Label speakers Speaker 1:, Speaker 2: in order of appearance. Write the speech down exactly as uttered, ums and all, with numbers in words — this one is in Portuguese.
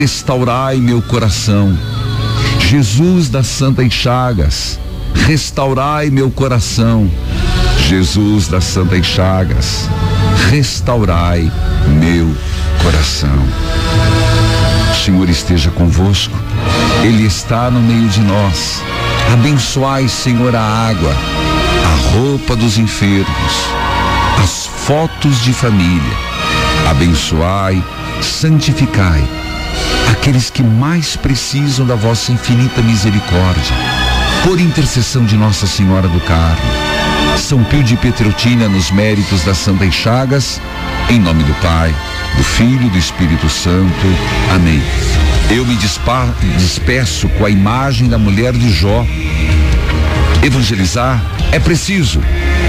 Speaker 1: restaurai meu coração. Jesus das Santas Chagas, restaurai meu coração. Jesus das Santas Chagas, restaurai meu coração. O Senhor esteja convosco, Ele está no meio de nós. Abençoai, Senhor, a água, a roupa dos enfermos, as fotos de família. Abençoai, santificai aqueles que mais precisam da vossa infinita misericórdia, por intercessão de Nossa Senhora do Carmo, São Pio de Pietrelcina, nos méritos das Santas Chagas, em nome do Pai, do Filho e do Espírito Santo. Amém. Eu me despa, despeço com a imagem da mulher de Jó. Evangelizar é preciso,